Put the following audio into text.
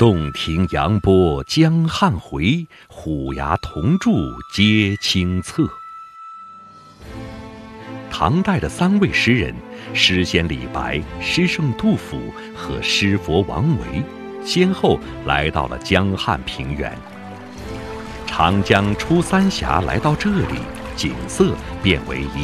洞庭扬波江汉回，虎牙铜柱皆清侧。唐代的3位诗人，诗仙李白、诗圣杜甫和诗佛王维，先后来到了江汉平原。长江出三峡来到这里，景色变为